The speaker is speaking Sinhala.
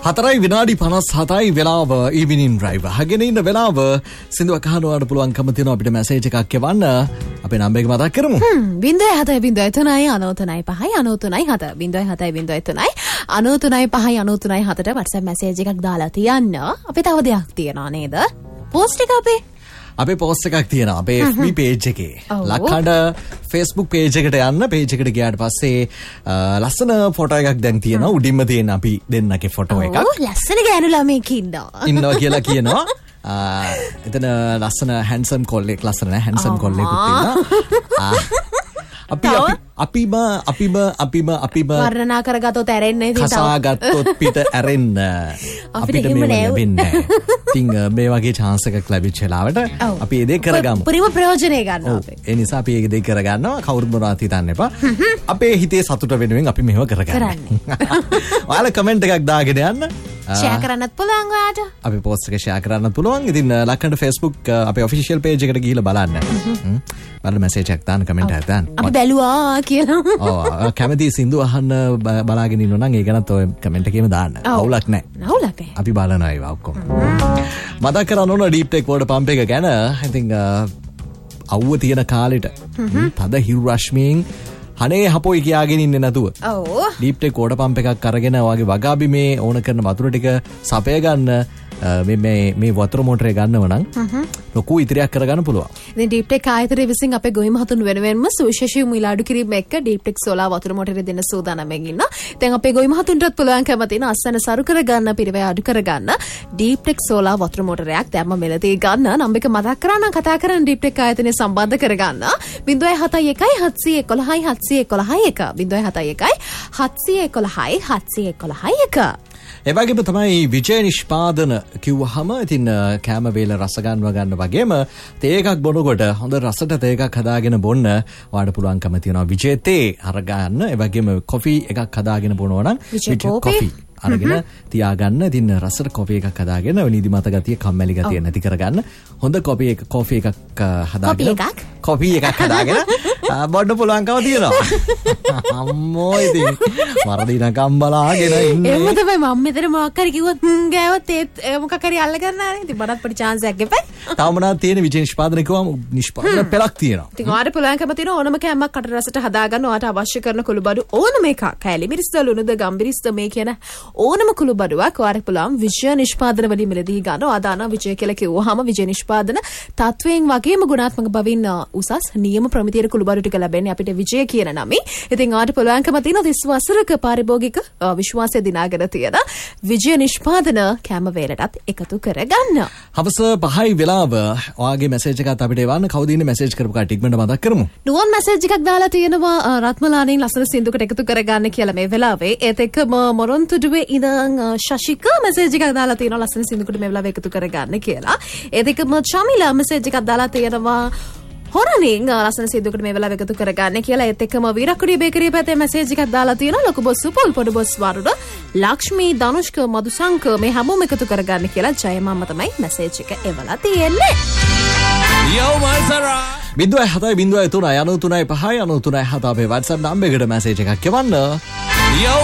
4 විනාඩි 57යි වෙලාව evening drive. හගෙන ඉන්න වෙලාව සින්දුවක් අහනවාට පුළුවන්කම තියෙනවා අපිට මැසේජ් එකක් එවන්න. අපේ නම්බර් එක මතක් කරමු. 0703 93 WhatsApp මැසේජ් එකක් දාලා තියන්න. අපි තව දෙයක් තියනවා නේද? පෝස්ට් එක අපේ පෝස්ට් එකක් තියෙනවා අපේ FB page එකේ. ලක්හඬ Facebook page එකට යන්න. page එකට ගියාට පස්සේ ලස්සන ෆොටෝ එකක් දැන් තියෙනවා. උඩින්ම තියෙන අපි දෙන්නගේ ෆොටෝ එකක්. ලස්සන ගෑනු ළමෙක් ඉන්නවා කියලා කියනවා. එතන ලස්සන හැන්සම් කොල්ලෙක් ලස්සන නෑ හැන්සම් කොල්ලෙකුත් ඉන්නවා. අපිම වර්ණනා කරගත්තොත් ඇරෙන්නේ ඉතින් කසාගත්තොත් පිට ඇරෙන්න අපිට මේව ලැබෙන්නේ නැහැ. ඉතින් මේ වගේ chance එකක් ලැබිච්ච වෙලාවට අපි ඒ දේ කරගමු. පරිම ප්‍රයෝජනෙ ගන්නවා අපි. ඒ නිසා අපි ඒ දේ කරගන්නවා. කවුරුත් මොනවත් හිතන්න එපා. අපේ හිතේ සතුට වෙනුවෙන් අපි මේව කරගන්නවා. ඔයාලා කමෙන්ට් එකක් දාගෙන යන්න. ෂෙයා කරන්නත් පුළුවන් ඔයාට. අපි පෝස්ට් එක ෂෙයා කරන්නත් පුළුවන්. ඉතින් ලක්හඬ Facebook අපේ official page එකට ගිහිල්ලා බලන්න. බලන්න මැසේජ් එකක් දාන්න කමෙන්ට් එකක් දාන්න. අපි බැලුවා කියලා. ඔව් කැමති සින්දු අහන්න බලාගෙන ඉන්නවා නම් ඒ ගැනත් ඔය කමෙන්ට් එකේම දාන්න. අවුලක් නැහැ. අපි බලනවා ඒවා ඔක්කොම. මතක් කරන්න ඕන ඩීප් ටෙක් වෝඩර් පම්ප් එක ගැන. I think අවුව තියෙන කාලෙට තද හිරු රශ්මියෙන් අනේ හපොයි කියාගෙන ඉන්නේ නැතුව ඩීප් ටෙක් වෝඩර් පම්ප් එකක් අරගෙන ඔයාගේ වගාබිමේ ඕන කරන වතුර ටික සපය ගන්න මේ වතුර මෝටරේ ගන්නව නම් ලොකු ඉතිරියක් කරගන්න පුළුවන්. ඉතින් ඩීප් ටෙක් ආයතනය විසින් අපේ ගොවි මහතුන් වෙනුවෙන්ම සුවිශේෂී මිලාඩු කිරීම එක්ක ඩීප් ටෙක් සෝලාර් වතුර මෝටරේ දෙන්න සූදානම්ෙන් ඉන්නවා. දැන් අපේ ගොවි මහතුන්ටත් පුළුවන්කම තියෙන අස්සන සරු කරගන්න පිරිවැය අඩු කරගන්න ඩීප් ටෙක් සෝලාර් වතුර මෝටරයක් දැම්ම මෙලදී ගන්න. නම් එක මතක් කරා නම් කතා කරන්න ඩීප් ටෙක් ආයතනය සම්බන්ධ කරගන්න 071 711 711 071 එවැගේම තමයි විජය නිෂ්පාදන කිව්වහම ඉතින් කෑම වේල රස ගන්නව ගන්න වගේම තේ එකක් බොනකොට හොඳ රසට තේ එකක් හදාගෙන බොන්න ඔයාලට පුළුවන්කම තියෙනවා විජය තේ අරගන්න. එවැගේම කොෆි එකක් හදාගෙන බොනවා නම් විජය කොෆි අරගෙන තියාගන්න. ඉතින් රසට කොෆි එකක් හදාගෙන නිදිමත ගතිය කම්මැලි ගතිය නැති කරගන්න හොඳ කොෆි එකක් හදාගෙන කොෆි එකක් හදාගෙන බොන්න පුළුවන්කම තියෙනවා. අම්මෝ ඉතින් වරදිනකම් බලාගෙන ඉන්නේ. එහෙම තමයි මම මෙතන මොකක් හරි කිව්වොත් ගෑවත් ඒ මොකක් හරි අල්ල ගන්නවා නේ. ඉතින් මටත් පොඩි chance එකක් එපයි. තව මොනවද තියෙන විජය නිෂ්පාදන කිව්වම නිෂ්පාදන පෙළක් තියෙනවා. ඉතින් ඔයාලට පුළුවන්කම තියෙන ඕනම කෑමක් කට රසට හදාගන්න ඔයාලට අවශ්‍ය කරන කුළුබඩු ඕනම එකක්. කැලි මිරිස්ද ලුණුද ගම්බිරිස්ද මේ කියන ඕනම කුළුබඩුවක් ඔයාලට පුළුවන් විජය නිෂ්පාදන වලින් මිලදී ගන්න. ඔයා දානවා විජය කියලා කිව්වහම විජය නිෂ්පාදන තත්වයෙන් වගේම ගුණාත්මක බවින් උසස් නියම ප්‍රමිතියේ කුළුබඩු ටික ලැබෙන්නේ අපිට විජය කියන නමයි. ඉතින් ඔයාලට පුළුවන්කම තියෙන 30 වසරක පාරිභෝගික විශ්වාසය දිනාගෙන තියෙන විජය නිෂ්පාදන කැම වේලටත් එකතු කරගන්න. හවස 5යි වෙලාව ඔයාගේ මැසේජ් එකත් අපිට එවන්න. කවුද ඉන්නේ මැසේජ් කරපු කට්ටිය ඉක්මනට මතක් කරමු. නුවන් මැසේජ් එකක් දාලා තියෙනවා රත්මලාණන් ලස්සන සින්දුකට එකතු කරගන්න කියලා මේ වෙලාවේ. ඒත් එක්කම මොරොන්තුඩුවේ ඉඳන් ශශික මැසේජ් එකක් දාලා තියෙනවා ලස්සන සින්දුකට මේ වෙලාවේ එකතු කරගන්න කියලා. ඒත් එක්කම චමිලා මැසේජ් එකක් දාලා තියෙනවා හොරණින් ලස්සන සින්දුකට මේ වෙලාව එකතු කරගන්න කියලා. ඒත් එක්කම වීරක්කුඩිය බේකරිය පැත්තේ මැසේජ් එකක් දාලා තියෙනවා ලොකු බොස් සුපල් පොඩු බොස් වරුඩ ලක්ෂ්මී ධනුෂ්ක මදුසංක මේ හැමෝම එකතු කරගන්න කියලා ජයමම්ම තමයි මැසේජ් එක එවලා තියෙන්නේ. යෝ මල්සරා 0703 93 5 93 7 අපේ WhatsApp නම්බර් එකට මැසේජ් එකක් එවන්න.